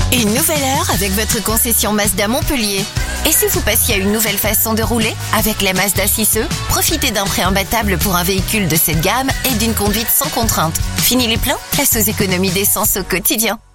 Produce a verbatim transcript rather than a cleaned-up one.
Une nouvelle heure avec votre concession Mazda Montpellier. Et si vous passiez à une nouvelle façon de rouler? Avec la Mazda six E, profitez d'un prêt imbattable pour un véhicule de cette gamme et d'une conduite sans contrainte. Fini les plans? Place aux économies d'essence au quotidien.